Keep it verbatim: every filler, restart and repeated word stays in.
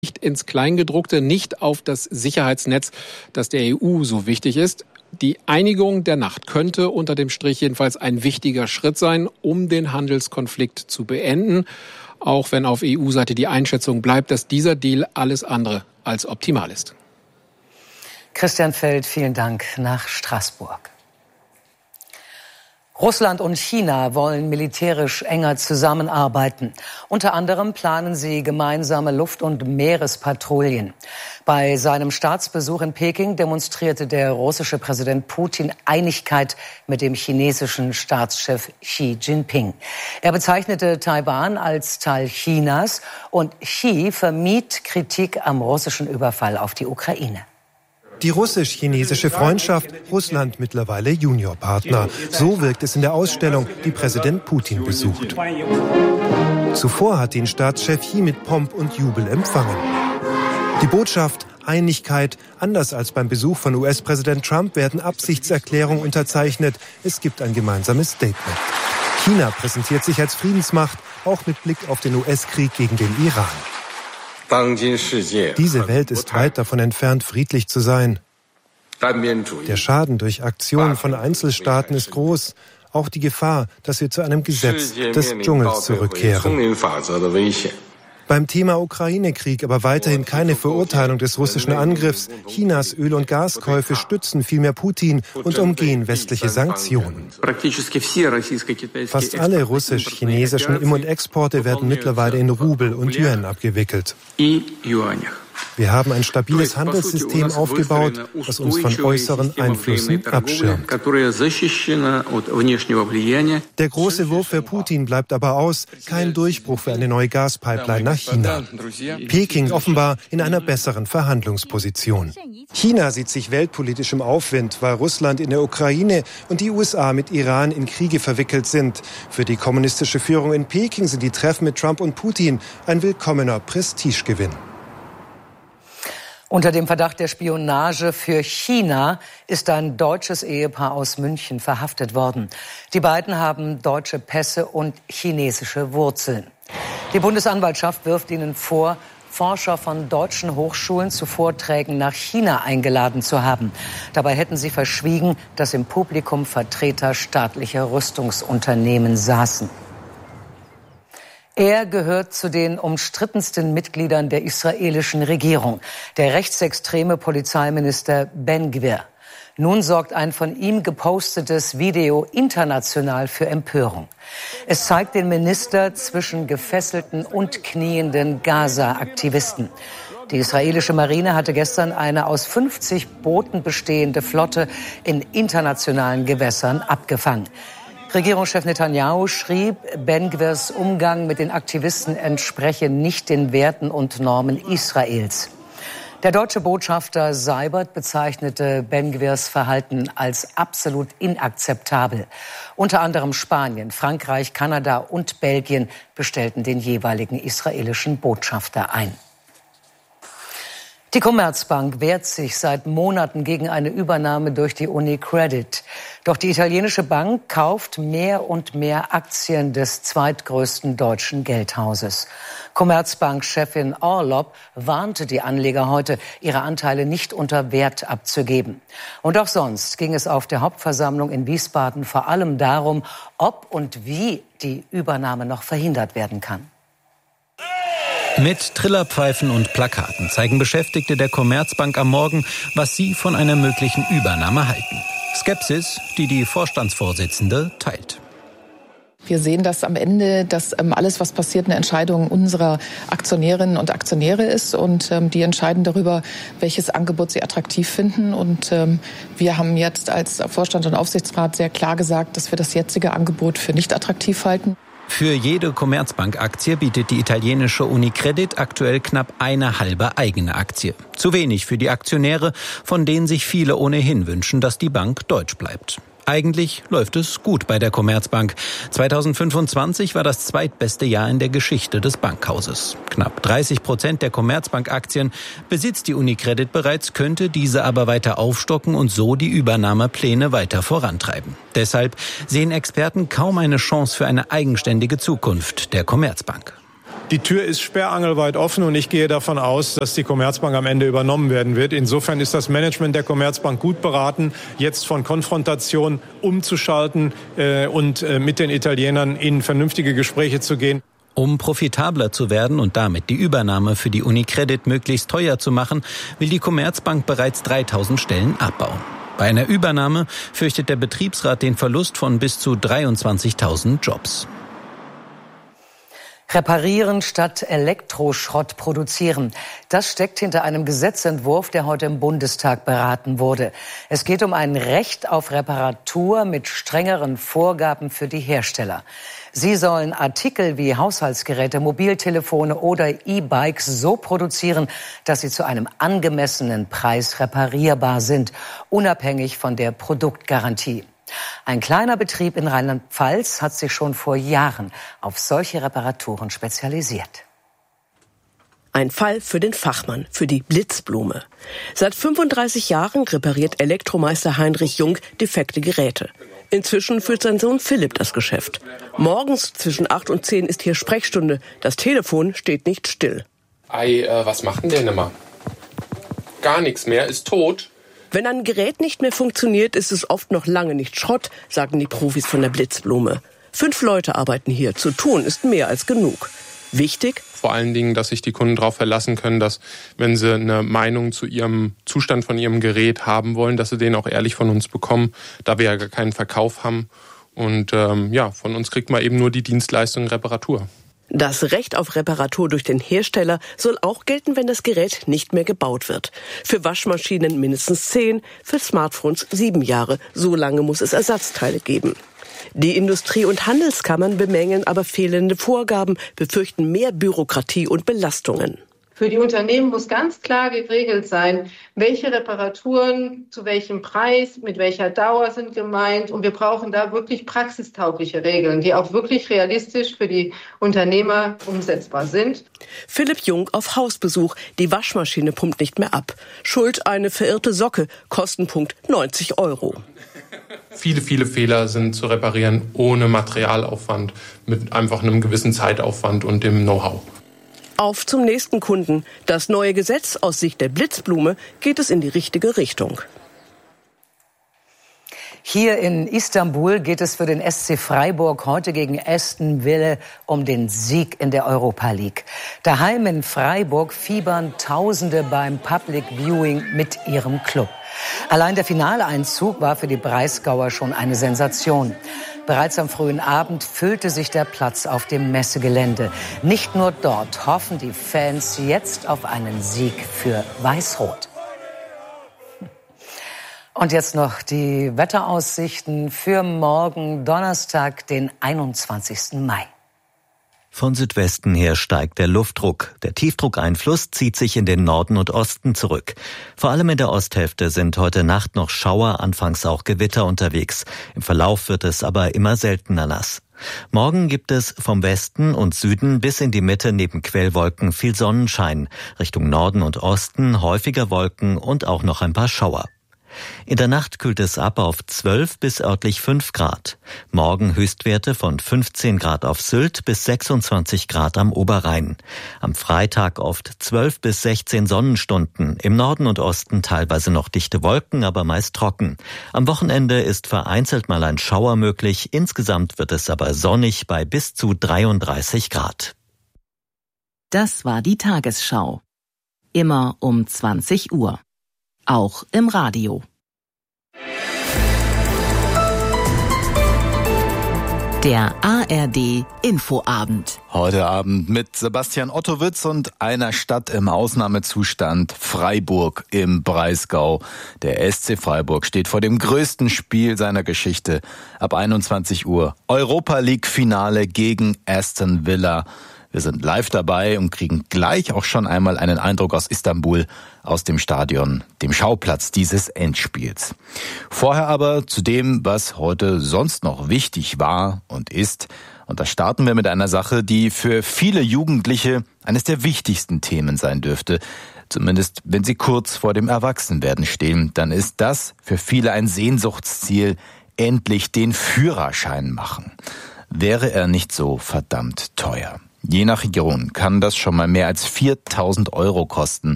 nicht ins Kleingedruckte, nicht auf das Sicherheitsnetz, das der E U so wichtig ist. Die Einigung der Nacht könnte unter dem Strich jedenfalls ein wichtiger Schritt sein, um den Handelskonflikt zu beenden, auch wenn auf E U-Seite die Einschätzung bleibt, dass dieser Deal alles andere als optimal ist. Christian Feld, vielen Dank nach Straßburg. Russland und China wollen militärisch enger zusammenarbeiten. Unter anderem planen sie gemeinsame Luft- und Meerespatrouillen. Bei seinem Staatsbesuch in Peking demonstrierte der russische Präsident Putin Einigkeit mit dem chinesischen Staatschef Xi Jinping. Er bezeichnete Taiwan als Teil Chinas und Xi vermied Kritik am russischen Überfall auf die Ukraine. Die russisch-chinesische Freundschaft, Russland mittlerweile Juniorpartner. So wirkt es in der Ausstellung, die Präsident Putin besucht. Zuvor hat ihn Staatschef Xi mit Pomp und Jubel empfangen. Die Botschaft, Einigkeit, anders als beim Besuch von U S-Präsident Trump werden Absichtserklärungen unterzeichnet. Es gibt ein gemeinsames Statement. China präsentiert sich als Friedensmacht, auch mit Blick auf den U S-Krieg gegen den Iran. Diese Welt ist weit davon entfernt, friedlich zu sein. Der Schaden durch Aktionen von Einzelstaaten ist groß. Auch die Gefahr, dass wir zu einem Gesetz des Dschungels zurückkehren. Beim Thema Ukraine-Krieg aber weiterhin keine Verurteilung des russischen Angriffs. Chinas Öl- und Gaskäufe stützen vielmehr Putin und umgehen westliche Sanktionen. Fast alle russisch-chinesischen Im- und Exporte werden mittlerweile in Rubel und Yuan abgewickelt. Wir haben ein stabiles Handelssystem aufgebaut, das uns von äußeren Einflüssen abschirmt. Der große Wurf für Putin bleibt aber aus. Kein Durchbruch für eine neue Gaspipeline nach China. Peking offenbar in einer besseren Verhandlungsposition. China sieht sich weltpolitisch im Aufwind, weil Russland in der Ukraine und die U S A mit Iran in Kriege verwickelt sind. Für die kommunistische Führung in Peking sind die Treffen mit Trump und Putin ein willkommener Prestigegewinn. Unter dem Verdacht der Spionage für China ist ein deutsches Ehepaar aus München verhaftet worden. Die beiden haben deutsche Pässe und chinesische Wurzeln. Die Bundesanwaltschaft wirft ihnen vor, Forscher von deutschen Hochschulen zu Vorträgen nach China eingeladen zu haben. Dabei hätten sie verschwiegen, dass im Publikum Vertreter staatlicher Rüstungsunternehmen saßen. Er gehört zu den umstrittensten Mitgliedern der israelischen Regierung, der rechtsextreme Polizeiminister Ben Gvir. Nun sorgt ein von ihm gepostetes Video international für Empörung. Es zeigt den Minister zwischen gefesselten und knienden Gaza-Aktivisten. Die israelische Marine hatte gestern eine aus fünfzig Booten bestehende Flotte in internationalen Gewässern abgefangen. Regierungschef Netanyahu schrieb, Ben Gvirs Umgang mit den Aktivisten entspreche nicht den Werten und Normen Israels. Der deutsche Botschafter Seibert bezeichnete Ben Gvirs Verhalten als absolut inakzeptabel. Unter anderem Spanien, Frankreich, Kanada und Belgien bestellten den jeweiligen israelischen Botschafter ein. Die Commerzbank wehrt sich seit Monaten gegen eine Übernahme durch die UniCredit. Doch die italienische Bank kauft mehr und mehr Aktien des zweitgrößten deutschen Geldhauses. Commerzbank-Chefin Orlopp warnte die Anleger heute, ihre Anteile nicht unter Wert abzugeben. Und auch sonst ging es auf der Hauptversammlung in Wiesbaden vor allem darum, ob und wie die Übernahme noch verhindert werden kann. Mit Trillerpfeifen und Plakaten zeigen Beschäftigte der Commerzbank am Morgen, was sie von einer möglichen Übernahme halten. Skepsis, die die Vorstandsvorsitzende teilt. Wir sehen, dass am Ende dass ähm, alles, was passiert, eine Entscheidung unserer Aktionärinnen und Aktionäre ist. Und ähm, die entscheiden darüber, welches Angebot sie attraktiv finden. Und ähm, wir haben jetzt als Vorstand und Aufsichtsrat sehr klar gesagt, dass wir das jetzige Angebot für nicht attraktiv halten. Für jede Commerzbank-Aktie bietet die italienische UniCredit aktuell knapp eine halbe eigene Aktie. Zu wenig für die Aktionäre, von denen sich viele ohnehin wünschen, dass die Bank deutsch bleibt. Eigentlich läuft es gut bei der Commerzbank. zweitausendfünfundzwanzig war das zweitbeste Jahr in der Geschichte des Bankhauses. Knapp dreißig Prozent der Commerzbank-Aktien besitzt die UniCredit bereits, könnte diese aber weiter aufstocken und so die Übernahmepläne weiter vorantreiben. Deshalb sehen Experten kaum eine Chance für eine eigenständige Zukunft der Commerzbank. Die Tür ist sperrangelweit offen und ich gehe davon aus, dass die Commerzbank am Ende übernommen werden wird. Insofern ist das Management der Commerzbank gut beraten, jetzt von Konfrontation umzuschalten äh, und äh, mit den Italienern in vernünftige Gespräche zu gehen. Um profitabler zu werden und damit die Übernahme für die UniCredit möglichst teuer zu machen, will die Commerzbank bereits dreitausend Stellen abbauen. Bei einer Übernahme fürchtet der Betriebsrat den Verlust von bis zu dreiundzwanzigtausend Jobs. Reparieren statt Elektroschrott produzieren. Das steckt hinter einem Gesetzentwurf, der heute im Bundestag beraten wurde. Es geht um ein Recht auf Reparatur mit strengeren Vorgaben für die Hersteller. Sie sollen Artikel wie Haushaltsgeräte, Mobiltelefone oder E-Bikes so produzieren, dass sie zu einem angemessenen Preis reparierbar sind, unabhängig von der Produktgarantie. Ein kleiner Betrieb in Rheinland-Pfalz hat sich schon vor Jahren auf solche Reparaturen spezialisiert. Ein Fall für den Fachmann, für die Blitzblume. Seit fünfunddreißig Jahren repariert Elektromeister Heinrich Jung defekte Geräte. Inzwischen führt sein Sohn Philipp das Geschäft. Morgens zwischen acht und zehn ist hier Sprechstunde. Das Telefon steht nicht still. Ei, äh, was macht denn der nimmer? Gar nichts mehr, ist tot. Wenn ein Gerät nicht mehr funktioniert, ist es oft noch lange nicht Schrott, sagen die Profis von der Blitzblume. Fünf Leute arbeiten hier. Zu tun ist mehr als genug. Wichtig? Vor allen Dingen, dass sich die Kunden darauf verlassen können, dass, wenn sie eine Meinung zu ihrem Zustand von ihrem Gerät haben wollen, dass sie den auch ehrlich von uns bekommen, da wir ja gar keinen Verkauf haben. Und ähm, ja, von uns kriegt man eben nur die Dienstleistung Reparatur. Das Recht auf Reparatur durch den Hersteller soll auch gelten, wenn das Gerät nicht mehr gebaut wird. Für Waschmaschinen mindestens zehn, für Smartphones sieben Jahre. So lange muss es Ersatzteile geben. Die Industrie- und Handelskammern bemängeln aber fehlende Vorgaben, befürchten mehr Bürokratie und Belastungen. Für die Unternehmen muss ganz klar geregelt sein, welche Reparaturen zu welchem Preis, mit welcher Dauer sind gemeint. Und wir brauchen da wirklich praxistaugliche Regeln, die auch wirklich realistisch für die Unternehmer umsetzbar sind. Philipp Jung auf Hausbesuch. Die Waschmaschine pumpt nicht mehr ab. Schuld eine verirrte Socke. Kostenpunkt neunzig Euro. Viele, viele Fehler sind zu reparieren ohne Materialaufwand, mit einfach einem gewissen Zeitaufwand und dem Know-how. Auf zum nächsten Kunden. Das neue Gesetz aus Sicht der Blitzblume geht es in die richtige Richtung. Hier in Istanbul geht es für den S C Freiburg heute gegen Aston Villa um den Sieg in der Europa League. Daheim in Freiburg fiebern Tausende beim Public Viewing mit ihrem Club. Allein der Finaleinzug war für die Breisgauer schon eine Sensation. Bereits am frühen Abend füllte sich der Platz auf dem Messegelände. Nicht nur dort hoffen die Fans jetzt auf einen Sieg für Weiß-Rot. Und jetzt noch die Wetteraussichten für morgen Donnerstag, den einundzwanzigsten Mai. Von Südwesten her steigt der Luftdruck. Der Tiefdruckeinfluss zieht sich in den Norden und Osten zurück. Vor allem in der Osthälfte sind heute Nacht noch Schauer, anfangs auch Gewitter unterwegs. Im Verlauf wird es aber immer seltener nass. Morgen gibt es vom Westen und Süden bis in die Mitte neben Quellwolken viel Sonnenschein. Richtung Norden und Osten häufiger Wolken und auch noch ein paar Schauer. In der Nacht kühlt es ab auf zwölf bis örtlich fünf Grad. Morgen Höchstwerte von fünfzehn Grad auf Sylt bis sechsundzwanzig Grad am Oberrhein. Am Freitag oft zwölf bis sechzehn Sonnenstunden. Im Norden und Osten teilweise noch dichte Wolken, aber meist trocken. Am Wochenende ist vereinzelt mal ein Schauer möglich. Insgesamt wird es aber sonnig bei bis zu dreiunddreißig Grad. Das war die Tagesschau. Immer um zwanzig Uhr. Auch im Radio. Der A R D Infoabend. Heute Abend mit Sebastian Ottowitz und einer Stadt im Ausnahmezustand, Freiburg im Breisgau. Der S C Freiburg steht vor dem größten Spiel seiner Geschichte. Ab einundzwanzig Uhr Europa League Finale gegen Aston Villa. Wir sind live dabei und kriegen gleich auch schon einmal einen Eindruck aus Istanbul, aus dem Stadion, dem Schauplatz dieses Endspiels. Vorher aber zu dem, was heute sonst noch wichtig war und ist. Und da starten wir mit einer Sache, die für viele Jugendliche eines der wichtigsten Themen sein dürfte. Zumindest wenn sie kurz vor dem Erwachsenwerden stehen, dann ist das für viele ein Sehnsuchtsziel, endlich den Führerschein machen. Wäre er nicht so verdammt teuer. Je nach Region kann das schon mal mehr als viertausend Euro kosten.